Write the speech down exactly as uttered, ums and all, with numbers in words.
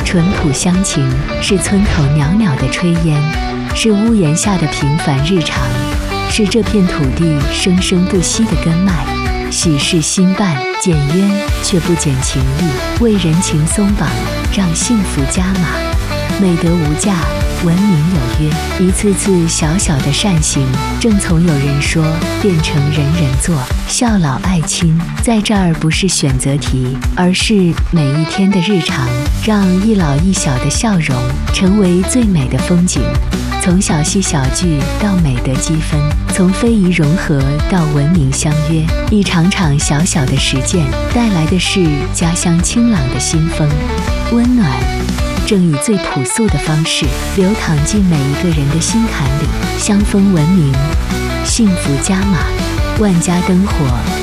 淳朴乡情，是村口袅袅的炊烟，是屋檐下的平凡日常，是这片土地生生不息的根脉。喜事新办，简约却不减情意，为人情松绑，让幸福加码。美德无价，文明有约，一次次小小的善行，正从有人说变成人人做。孝老爱亲在这儿不是选择题，而是每一天的日常，让一老一小的笑容成为最美的风景。从小戏小剧到美德积分，从非遗融合到文明相约，一场场小小的实践带来的是家乡清朗的新风。温暖正以最朴素的方式流淌进每一个人的心坎里，香风文明，幸福加码，万家灯火